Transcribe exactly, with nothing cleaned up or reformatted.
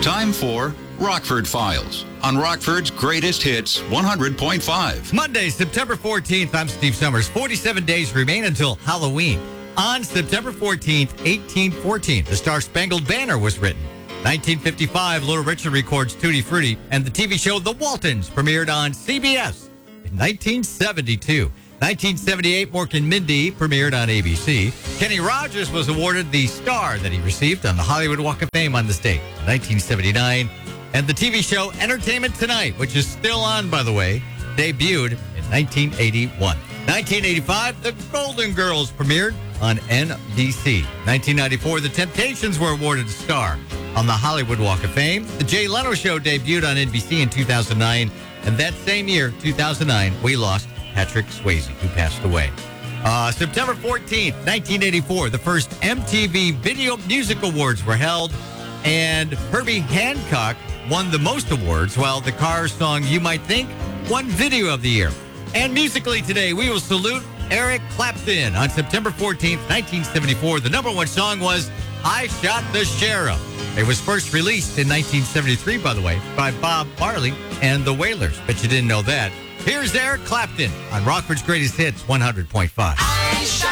Time for Rockford Files on Rockford's Greatest Hits one hundred point five. Monday, September fourteenth. I'm Steve Summers. forty-seven days remain until Halloween. On September fourteenth, eighteen fourteen, the Star Spangled Banner was written. nineteen fifty-five, Little Richard records Tutti Frutti, and the T V show The Waltons premiered on C B S. In nineteen seventy-two, nineteen seventy-eight, Mork and Mindy premiered on A B C. Kenny Rogers was awarded the star that he received on the Hollywood Walk of Fame on this date. In nineteen seventy-nine, and the T V show Entertainment Tonight, which is still on, by the way, debuted in nineteen eighty-one. nineteen eighty-five, The Golden Girls premiered on N B C. nineteen ninety-four, The Temptations were awarded a star on the Hollywood Walk of Fame. The Jay Leno Show debuted on N B C in two thousand nine. And that same year, two thousand nine, we lost Patrick Swayze, who passed away. Uh, September fourteenth, nineteen eighty-four, the first M T V Video Music Awards were held. And Herbie Hancock won the most awards, while the Cars song You Might Think won Video of the Year. And musically today, we will salute Eric Clapton. On September fourteenth, nineteen seventy-four, the number one song was I Shot the Sheriff. It was first released in nineteen seventy-three, by the way, by Bob Marley and the Wailers. Bet you didn't know that. Here's Eric Clapton on Rockford's Greatest Hits one hundred point five. I shot